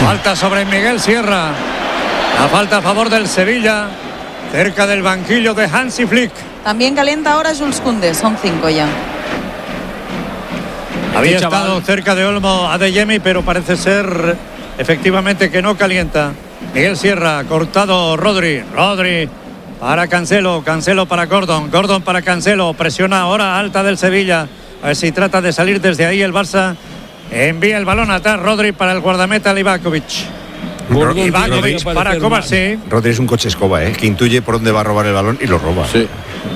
Falta sobre Miguel Sierra. La falta a favor del Sevilla, cerca del banquillo de Hansi Flick. También calienta ahora Jules Koundé, son 5 ya. Había estado cerca de Olmo Adeyemi, pero parece ser efectivamente que no calienta. Miguel Sierra, cortado Rodri para Cancelo para Gordon para Cancelo, presiona ahora alta del Sevilla, a ver si trata de salir desde ahí el Barça. Envía el balón atrás Rodri para el guardameta Livakovic. Livakovic para Kovacic. Rodri es un coche escoba, que intuye por dónde va a robar el balón y lo roba. Sí.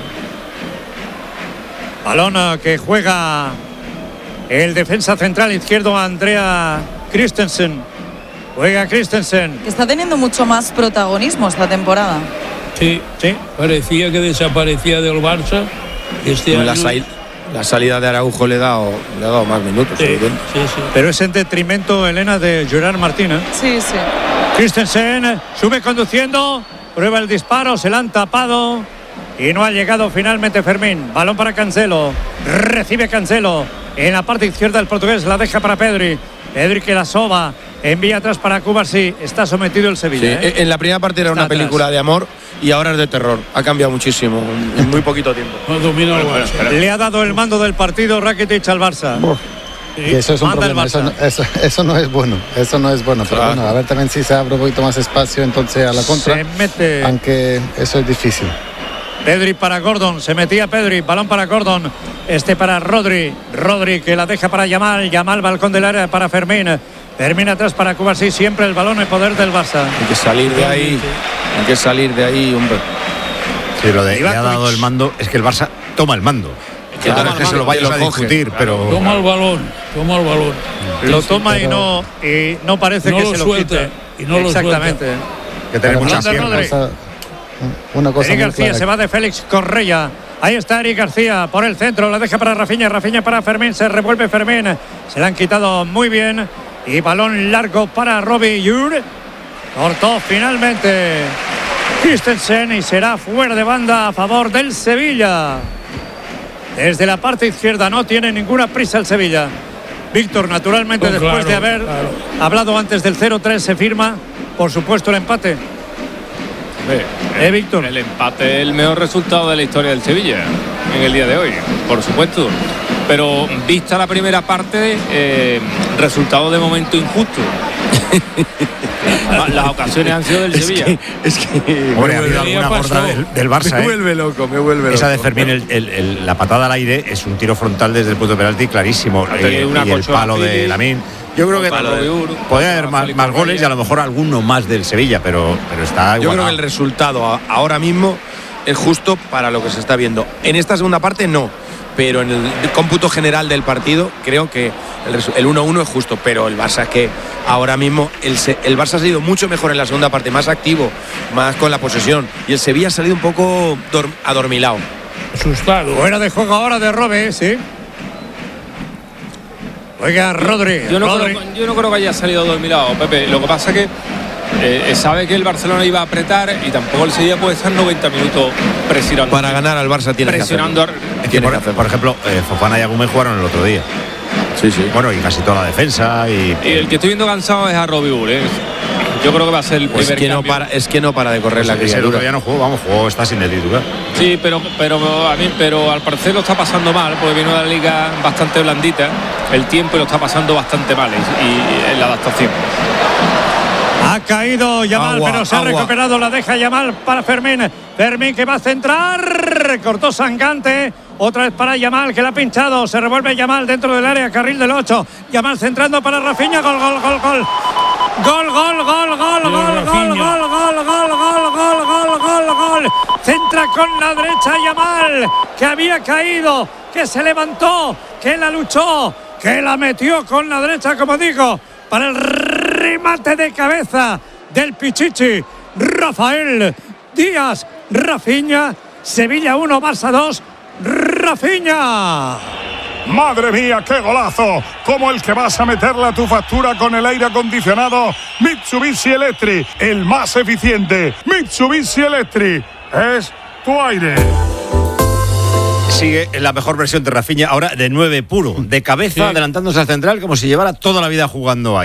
Balón que juega el defensa central izquierdo Andrea Christensen. Juega Christensen. Que está teniendo mucho más protagonismo esta temporada. Sí. Parecía que desaparecía del Barça. La salida de Araujo le ha dado más minutos. Sí. Pero es en detrimento, Elena, de Gerard Martín. Sí. Christensen sube conduciendo, prueba el disparo, se la han tapado y no ha llegado finalmente Fermín. Balón para Cancelo, recibe Cancelo en la parte izquierda, el portugués la deja para Pedri que la soba, envía atrás para Kovacic. Está sometido el Sevilla. Sí, en la primera parte era una película de amor y ahora es de terror. Ha cambiado muchísimo en muy poquito tiempo. Le ha dado el mando del partido Rakitic al Barça. Y eso es un problema, eso no es bueno, pero bueno, a ver también si se abre un poquito más espacio entonces a la contra, se mete, aunque eso es difícil. Pedri para Gordon, se metía Pedri, balón para Gordon, para Rodri que la deja para Yamal, balcón del área para Fermín atrás para Kovacic, siempre el balón en poder del Barça. Hay que salir de ahí, hombre. Sí, lo de le ha dado el mando, es que el Barça toma el mando. Que no es que se lo vayas a discutir, pero toma el balón. Lo toma y no parece que se lo quite. Y no exactamente. Lo que tiene muchas piernas. Una cosa Eric García clara. se va de Félix Correia. Ahí está Eric García por el centro, la deja para Rafinha para Fermín, se revuelve Fermín, se la han quitado muy bien y balón largo para Robbie Yur. Cortó finalmente Christensen y será fuera de banda a favor del Sevilla. Desde la parte izquierda no tiene ninguna prisa el Sevilla. Víctor, naturalmente, después de haber hablado antes del 0-3, se firma, por supuesto, el empate. Víctor. El empate es el mejor resultado de la historia del Sevilla en el día de hoy, por supuesto. Pero vista la primera parte, resultado de momento injusto. Las ocasiones han sido del Sevilla. Hombre, ha habido alguna gorda del Barça. Me vuelve loco. Esa de Fermín, la patada al aire es un tiro frontal desde el punto de penalti clarísimo. Y el palo de Lamine. Yo creo que podría haber más goles y a lo mejor alguno más del Sevilla, pero está igual. Yo creo que el resultado ahora mismo es justo para lo que se está viendo. En esta segunda parte no, pero en el cómputo general del partido creo que el 1-1 es justo, pero el Barça es que ahora mismo el Barça ha sido mucho mejor en la segunda parte, más activo, más con la posesión, y el Sevilla ha salido un poco adormilado. Asustado. Fuera de juego ahora de Robe, sí. Oiga, Rodri. Yo no creo que haya salido dormilado, Pepe. Lo que pasa es que sabe que el Barcelona iba a apretar y tampoco el Sevilla puede estar 90 minutos presionando. Para ganar al Barça tiene presionando que hacerlo. Por ejemplo, Fofana y Agüero jugaron el otro día. Sí. Bueno, y casi toda la defensa. Y el que estoy viendo cansado es a Robbie Bull, Yo creo que va a ser el primer cambio. Es que no para de correr la criatura. El otro día no jugó, está sin el titular. Sí, pero al parecer lo está pasando mal, porque vino de la liga bastante blandita el tiempo y lo está pasando bastante mal y en la adaptación. Ha caído Yamal, pero se ha recuperado, la deja Yamal para Fermín que va a centrar, cortó Sangante, otra vez para Yamal que la ha pinchado, se revuelve Yamal dentro del área, carril del 8, Yamal centrando para Rafinha, gol. Centra con la derecha Yamal, que había caído, que se levantó, que la luchó, que la metió con la derecha, como digo, para el remate de cabeza del Pichichi Rafael Díaz. Rafinha, Sevilla 1, Barça 2, Rafinha. ¡Madre mía, qué golazo! Como el que vas a meterle a tu factura con el aire acondicionado Mitsubishi Electric, el más eficiente. Mitsubishi Electric es tu aire. Sigue en la mejor versión de Rafinha, ahora de 9 puro, de cabeza, adelantándose al central como si llevara toda la vida jugando ahí.